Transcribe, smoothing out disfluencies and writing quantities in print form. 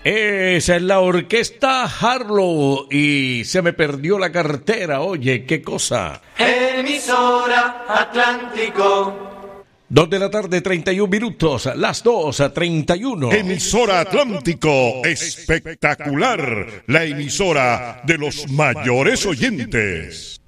Esa es la orquesta Harlow y se me perdió la cartera, oye, qué cosa. Emisora Atlántico. 2:31 p.m, las 2:31. Emisora Atlántico, espectacular, la emisora de los mayores oyentes.